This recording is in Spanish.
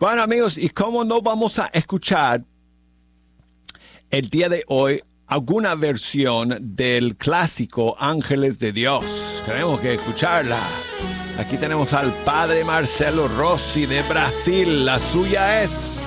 Bueno, amigos, ¿y cómo no vamos a escuchar el día de hoy alguna versión del clásico Ángeles de Dios? Tenemos que escucharla. Aquí tenemos al padre Marcelo Rossi de Brasil. La suya es